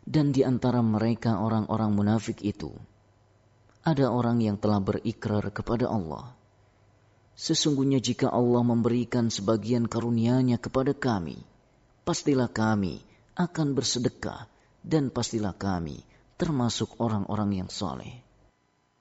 Dan di antara mereka orang-orang munafik itu, ada orang yang telah berikrar kepada Allah, sesungguhnya jika Allah memberikan sebagian karunia-Nya kepada kami, pastilah kami akan bersedekah dan pastilah kami termasuk orang-orang yang saleh.